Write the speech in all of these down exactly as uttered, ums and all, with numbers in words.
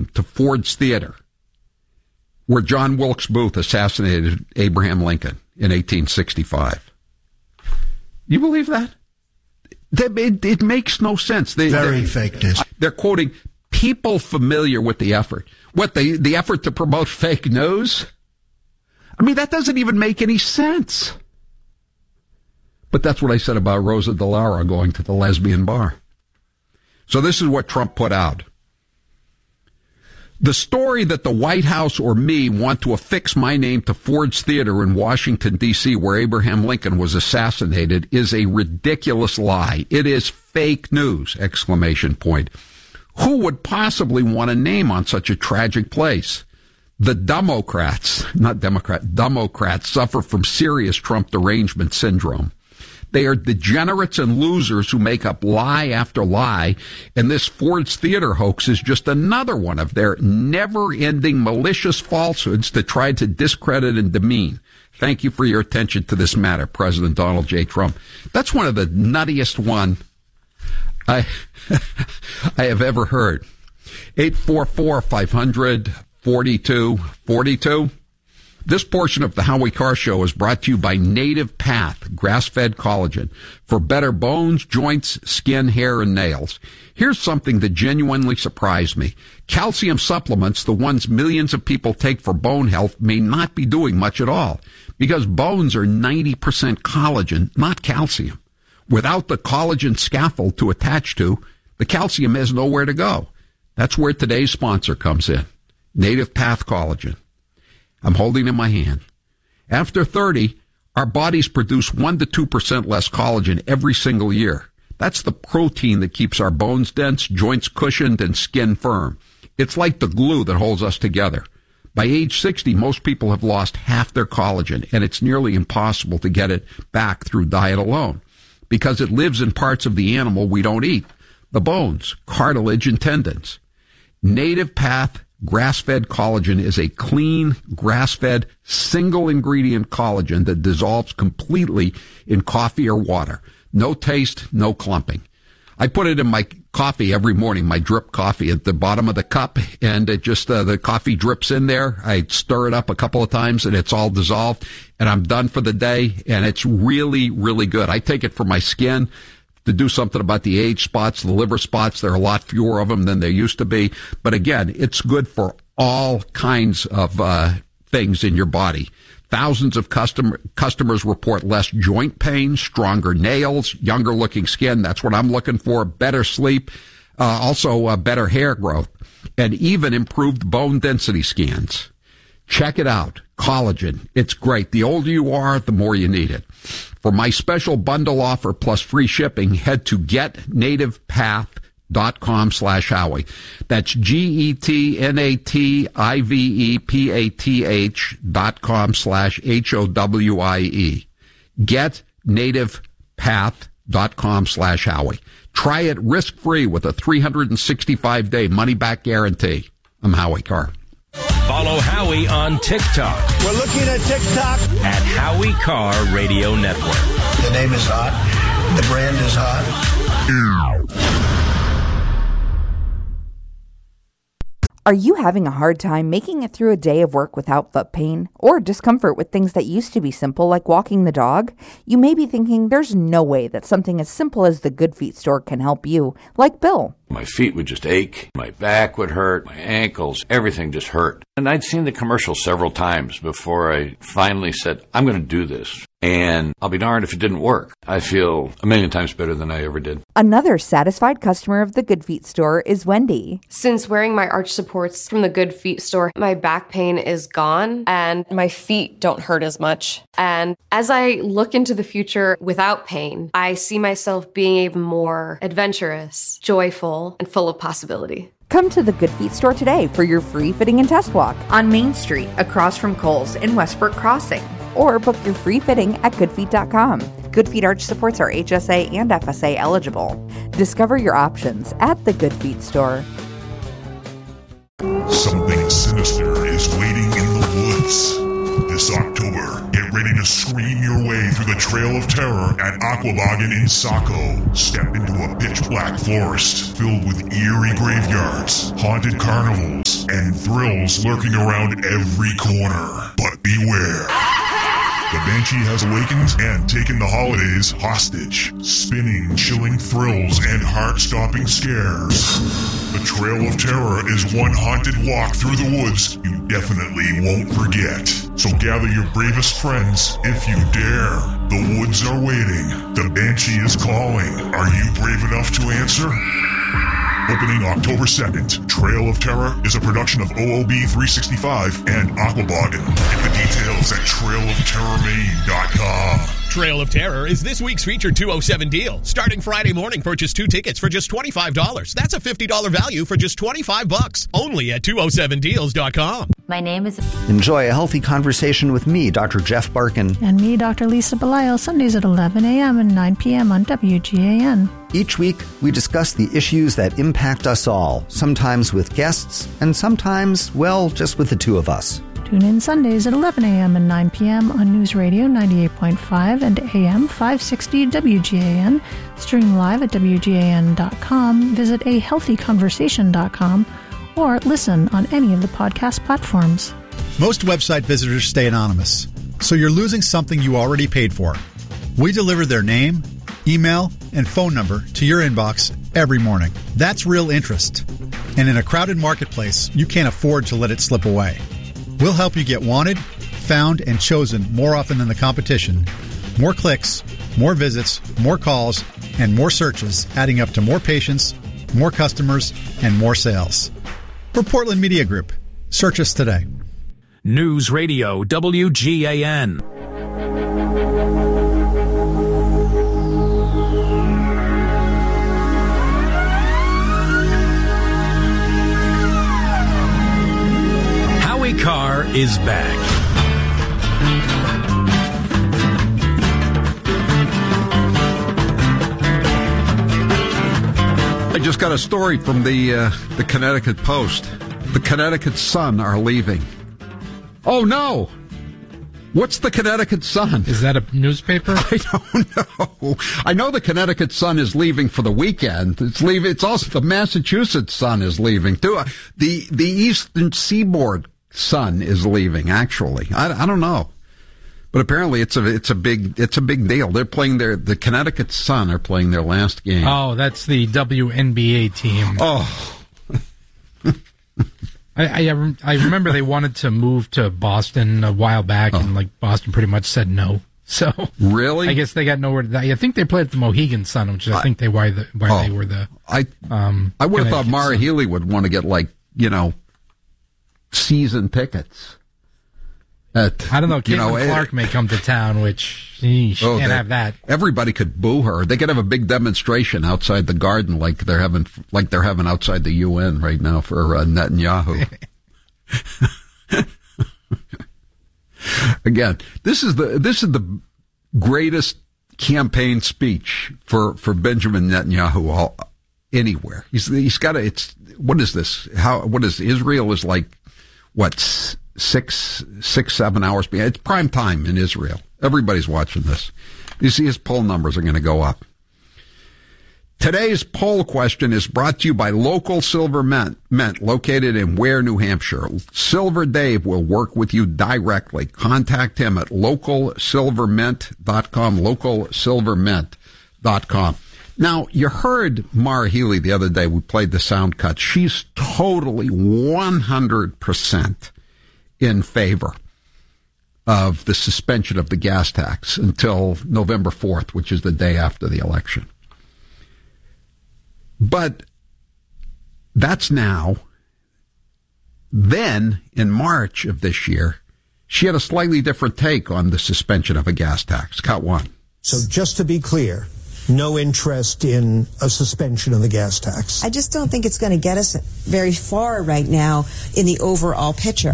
name to Ford's Theater, where John Wilkes Booth assassinated Abraham Lincoln in eighteen sixty-five. You believe that? It, it makes no sense. They, Very fake news. They're quoting people familiar with the effort. What, the, the effort to promote fake news? I mean, that doesn't even make any sense. But that's what I said about Rosa DeLauro going to the lesbian bar. So this is what Trump put out. The story that the White House or me want to affix my name to Ford's Theater in Washington, D C, where Abraham Lincoln was assassinated, is a ridiculous lie. It is fake news, exclamation point. Who would possibly want a name on such a tragic place? The Democrats, not Democrat, Democrats suffer from serious Trump derangement syndrome. They are degenerates and losers who make up lie after lie, and this Ford's Theater hoax is just another one of their never-ending malicious falsehoods to try to discredit and demean. Thank you for your attention to this matter, President Donald J. Trump. That's one of the nuttiest one I I have ever heard. eight four four, five hundred, forty-two forty-two. This portion of the Howie Carr Show is brought to you by Native Path, grass-fed collagen, for better bones, joints, skin, hair, and nails. Here's something that genuinely surprised me. Calcium supplements, the ones millions of people take for bone health, may not be doing much at all, because bones are ninety percent collagen, not calcium. Without the collagen scaffold to attach to, the calcium has nowhere to go. That's where today's sponsor comes in. Native Path Collagen. I'm holding in my hand. After thirty, our bodies produce one to two percent less collagen every single year. That's the protein that keeps our bones dense, joints cushioned, and skin firm. It's like the glue that holds us together. By age sixty, most people have lost half their collagen, and it's nearly impossible to get it back through diet alone, because it lives in parts of the animal we don't eat, the bones, cartilage, and tendons. Native Path Grass-fed collagen is a clean, grass-fed, single-ingredient collagen that dissolves completely in coffee or water. No taste, no clumping. I put it in my coffee every morning, my drip coffee at the bottom of the cup, and it just, uh, the coffee drips in there. I stir it up a couple of times, and it's all dissolved, and I'm done for the day, and it's really, really good. I take it for my skin to do something about the age spots, the liver spots. There are a lot fewer of them than there used to be. But again, it's good for all kinds of uh things in your body. Thousands of customer, customers report less joint pain, stronger nails, younger looking skin. That's what I'm looking for. Better sleep, uh, also uh, better hair growth, and even improved bone density scans. Check it out. Collagen. It's great. The older you are, the more you need it. For my special bundle offer plus free shipping, head to getnativepath.com slash Howie. That's G-E-T-N-A-T-I-V-E-P-A-T-H dot com slash H O W I E. Getnativepath.com slash Howie. Try it risk-free with a three hundred sixty-five day money-back guarantee. I'm Howie Carr. Follow Howie on TikTok. We're looking at TikTok. At Howie Carr Radio Network. The name is hot. The brand is hot. Are you having a hard time making it through a day of work without foot pain or discomfort with things that used to be simple like walking the dog? You may be thinking there's no way that something as simple as the Good Feet store can help you, like Bill. My feet would just ache, my back would hurt, my ankles, everything just hurt. And I'd seen the commercial several times before I finally said, I'm going to do this. And I'll be darned if it didn't work. I feel a million times better than I ever did. Another satisfied customer of the Good Feet store is Wendy. Since wearing my arch supports from the Good Feet store, my back pain is gone and my feet don't hurt as much. And as I look into the future without pain, I see myself being even more adventurous, joyful, and full of possibility. Come to the Good Feet store today for your free fitting and test walk on Main Street, across from Kohl's in Westbrook Crossing. Or book your free fitting at good feet dot com. Good Feet arch supports are H S A and F S A eligible. Discover your options at the Good Feet store. Something sinister is waiting in the woods. This October, get ready to scream your way through the Trail of Terror at Aqualagan in Saco. Step into a pitch-black forest filled with eerie graveyards, haunted carnivals, and thrills lurking around every corner. But beware. The Banshee has awakened and taken the holidays hostage, spinning chilling thrills and heart-stopping scares. The Trail of Terror is one haunted walk through the woods you definitely won't forget. So gather your bravest friends if you dare. The woods are waiting. The Banshee is calling. Are you brave enough to answer? Opening October second, Trail of Terror is a production of O O B three sixty-five and Aquaboggin. Get the details at trail of terror maine dot com. Trail of Terror is this week's featured two oh seven deal. Starting Friday morning, purchase two tickets for just twenty-five dollars. That's a fifty dollars value for just twenty-five bucks. Only at two oh seven deals dot com. My name is... Enjoy a healthy conversation with me, Doctor Jeff Barkin. And me, Doctor Lisa Belisle, Sundays at eleven a.m. and nine p.m. on W G A N. Each week, we discuss the issues that impact us all, sometimes with guests, and sometimes, well, just with the two of us. Tune in Sundays at eleven a.m. and nine p.m. on News Radio ninety-eight point five and A M five sixty W G A N. Stream live at W G A N dot com. Visit a healthy conversation dot com. Or listen on any of the podcast platforms. Most website visitors stay anonymous, so you're losing something you already paid for. We deliver their name, email, and phone number to your inbox every morning. That's real interest. And in a crowded marketplace, you can't afford to let it slip away. We'll help you get wanted, found, and chosen more often than the competition. More clicks, more visits, more calls, and more searches, adding up to more patients, more customers, and more sales. We're Portland Media Group. Search us today. News Radio W G A N. Howie Carr is back. I just got a story from the uh, the Connecticut Post. The Connecticut Sun are leaving. Oh, no! What's the Connecticut Sun? Is that a newspaper? I don't know. I know the Connecticut Sun is leaving for the weekend. It's leaving. It's also the Massachusetts Sun is leaving too. The the Eastern Seaboard Sun is leaving. Actually, I, I don't know. But apparently, it's a it's a big it's a big deal. They're playing their the Connecticut Sun are playing their last game. Oh, that's the W N B A team. Oh, I, I I remember they wanted to move to Boston a while back, oh. and like Boston pretty much said no. So really, I guess they got nowhere. To, I think they played at the Mohegan Sun, which I, I think they why the why oh, they were the. I um I would have thought Mara Healy would want to get like you know season tickets. At, I don't know. Caitlin you know, Clark it, she may come to town, which she oh, can't have that. Everybody could boo her. They could have a big demonstration outside the Garden, like they're having, like they're having outside the U N right now for uh, Netanyahu. Again, this is the this is the greatest campaign speech for, for Benjamin Netanyahu all, anywhere. He's he's got a. It's what is this? How what is Israel is like? What? Six, six, seven hours. It's prime time in Israel. Everybody's watching this. You see his poll numbers are going to go up. Today's poll question is brought to you by Local Silver Mint, Mint located in Ware, New Hampshire. Silver Dave will work with you directly. Contact him at local silver mint dot com, local silver mint dot com. Now, you heard Mara Healy the other day. We played the sound cut. She's totally one hundred percent in favor of the suspension of the gas tax until November fourth, which is the day after the election. But that's now. Then, in March of this year, she had a slightly different take on the suspension of a gas tax. Cut one. So just to be clear, no interest in a suspension of the gas tax. I just don't think it's going to get us very far right now in the overall picture.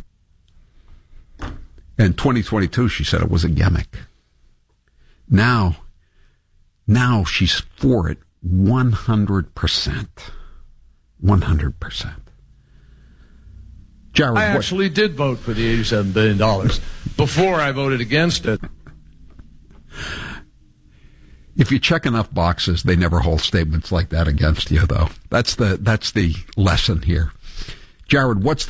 In twenty twenty-two, she said it was a gimmick. Now, now she's for it one hundred percent. one hundred percent. Jared, I actually what? did vote for the eighty-seven billion dollars before I voted against it. If you check enough boxes, they never hold statements like that against you, though. That's the that's the lesson here. Jared, what's the